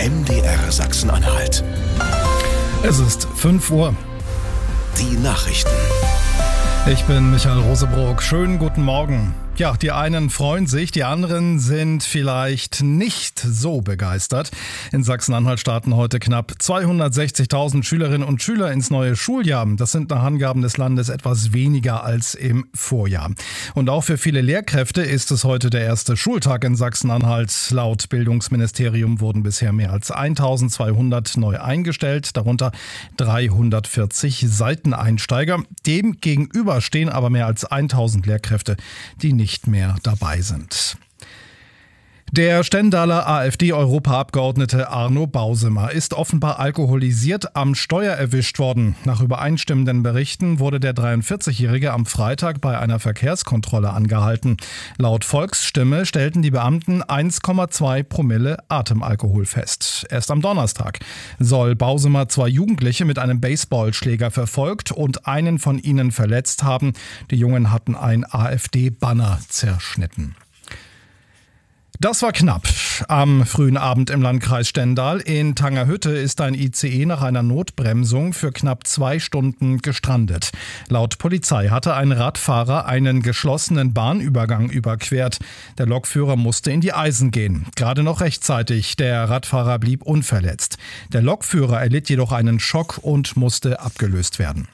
MDR Sachsen-Anhalt. Es ist 5 Uhr. Die Nachrichten. Ich bin Michael Rosebrock. Schönen guten Morgen. Ja, die einen freuen sich, die anderen sind vielleicht nicht so begeistert. In Sachsen-Anhalt starten heute knapp 260.000 Schülerinnen und Schüler ins neue Schuljahr. Das sind nach Angaben des Landes etwas weniger als im Vorjahr. Und auch für viele Lehrkräfte ist es heute der erste Schultag in Sachsen-Anhalt. Laut Bildungsministerium wurden bisher mehr als 1.200 neu eingestellt, darunter 340 Seiteneinsteiger. Dem gegenüber stehen aber mehr als 1.000 Lehrkräfte, die nicht mehr dabei sind. Der Stendaler AfD-Europaabgeordnete Arno Bausemer ist offenbar alkoholisiert am Steuer erwischt worden. Nach übereinstimmenden Berichten wurde der 43-Jährige am Freitag bei einer Verkehrskontrolle angehalten. Laut Volksstimme stellten die Beamten 1,2 Promille Atemalkohol fest. Erst am Donnerstag soll Bausemer 2 Jugendliche mit einem Baseballschläger verfolgt und einen von ihnen verletzt haben. Die Jungen hatten ein AfD-Banner zerschnitten. Das war knapp. Am frühen Abend im Landkreis Stendal in Tangerhütte ist ein ICE nach einer Notbremsung für knapp 2 Stunden gestrandet. Laut Polizei hatte ein Radfahrer einen geschlossenen Bahnübergang überquert. Der Lokführer musste in die Eisen gehen. Gerade noch rechtzeitig. Der Radfahrer blieb unverletzt. Der Lokführer erlitt jedoch einen Schock und musste abgelöst werden.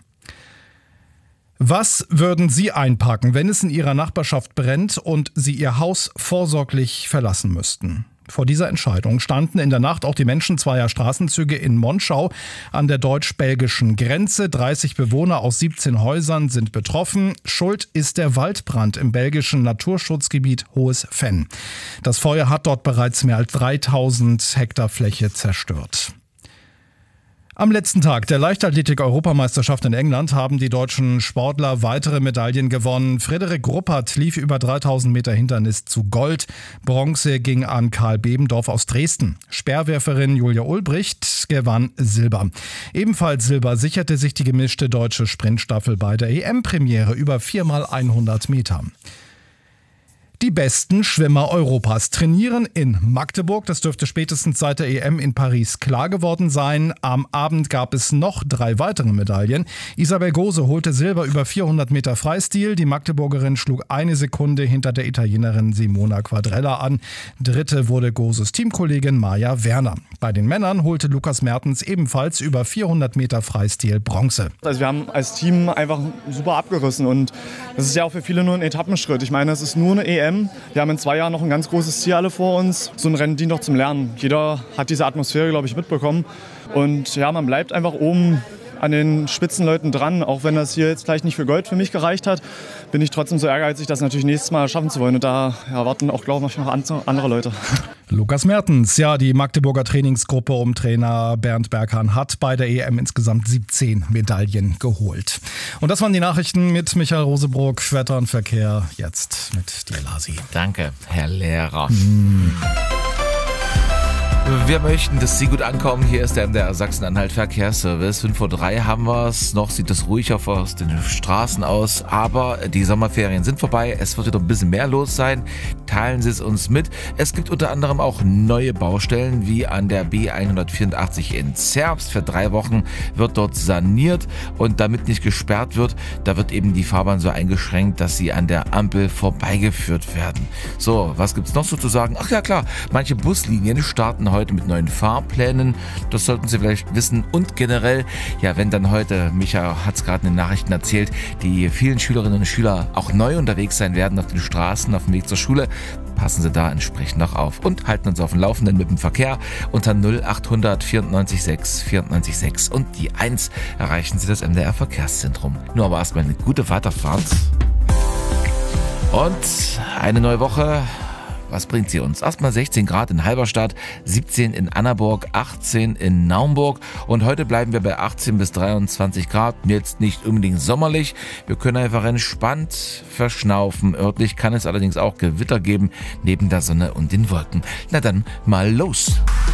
Was würden Sie einpacken, wenn es in Ihrer Nachbarschaft brennt und Sie Ihr Haus vorsorglich verlassen müssten? Vor dieser Entscheidung standen in der Nacht auch die Menschen zweier Straßenzüge in Monschau an der deutsch-belgischen Grenze. 30 Bewohner aus 17 Häusern sind betroffen. Schuld ist der Waldbrand im belgischen Naturschutzgebiet Hohes Venn. Das Feuer hat dort bereits mehr als 3000 Hektar Fläche zerstört. Am letzten Tag der Leichtathletik-Europameisterschaft in England haben die deutschen Sportler weitere Medaillen gewonnen. Frederik Ruppert lief über 3000 Meter Hindernis zu Gold. Bronze ging an Karl Bebendorf aus Dresden. Speerwerferin Julia Ulbricht gewann Silber. Ebenfalls Silber sicherte sich die gemischte deutsche Sprintstaffel bei der EM-Premiere über 4x100 Meter. Die besten Schwimmer Europas trainieren in Magdeburg. Das dürfte spätestens seit der EM in Paris klar geworden sein. Am Abend gab es noch 3 weitere Medaillen. Isabel Gose holte Silber über 400 Meter Freistil. Die Magdeburgerin schlug 1 Sekunde hinter der Italienerin Simona Quadrella an. Dritte wurde Goses Teamkollegin Maja Werner. Bei den Männern holte Lukas Mertens ebenfalls über 400 Meter Freistil Bronze. Also wir haben als Team einfach super abgerissen und das ist ja auch für viele nur ein Etappenschritt. Ich meine, es ist nur eine EM. Wir haben in 2 Jahren noch ein ganz großes Ziel alle vor uns. So ein Rennen dient doch zum Lernen. Jeder hat diese Atmosphäre, glaube ich, mitbekommen. Und ja, man bleibt einfach oben an den Spitzenleuten dran. Auch wenn das hier jetzt vielleicht nicht für Gold für mich gereicht hat, bin ich trotzdem so ehrgeizig, das natürlich nächstes Mal schaffen zu wollen. Und da erwarten auch, glaube ich, noch andere Leute. Lukas Mertens, ja, die Magdeburger Trainingsgruppe um Trainer Bernd Berghahn hat bei der EM insgesamt 17 Medaillen geholt. Und das waren die Nachrichten mit Michael Rosebrock. Wetter und Verkehr jetzt mit dir, Lasi. Danke, Herr Lehrer. Wir möchten, dass Sie gut ankommen. Hier ist der MDR Sachsen-Anhalt Verkehrsservice. 5:03 Uhr haben wir es. Noch sieht es ruhig auf den Straßen aus. Aber die Sommerferien sind vorbei. Es wird wieder ein bisschen mehr los sein. Teilen Sie es uns mit. Es gibt unter anderem auch neue Baustellen, wie an der B184 in Zerbst. Für 3 Wochen wird dort saniert. Und damit nicht gesperrt wird, da wird eben die Fahrbahn so eingeschränkt, dass sie an der Ampel vorbeigeführt werden. So, was gibt's noch so zu sagen? Ach ja, klar. Manche Buslinien starten heute mit neuen Fahrplänen. Das sollten Sie vielleicht wissen. Und generell, ja, wenn dann heute, Micha hat es gerade in den Nachrichten erzählt, die vielen Schülerinnen und Schüler auch neu unterwegs sein werden auf den Straßen, auf dem Weg zur Schule, passen Sie da entsprechend noch auf und halten uns auf dem Laufenden mit dem Verkehr. Unter 0800 94 6 94 6 und die 1 erreichen Sie das MDR Verkehrszentrum. Nur aber erstmal eine gute Weiterfahrt. Und eine neue Woche. Was bringt sie uns? Erstmal 16 Grad in Halberstadt, 17 in Annaburg, 18 in Naumburg und heute bleiben wir bei 18 bis 23 Grad. Jetzt nicht unbedingt sommerlich. Wir können einfach entspannt verschnaufen. Örtlich kann es allerdings auch Gewitter geben, neben der Sonne und den Wolken. Na dann mal los.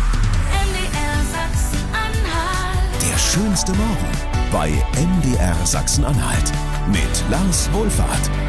Der schönste Morgen bei MDR Sachsen-Anhalt mit Lars Wohlfahrt.